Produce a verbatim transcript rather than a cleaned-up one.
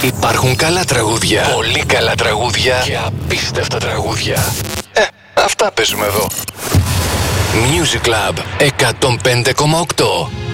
Υπάρχουν καλά τραγούδια, πολύ καλά τραγούδια και απίστευτα τραγούδια. Ε, αυτά παίζουμε εδώ. Music Club εκατόν πέντε κόμμα οκτώ.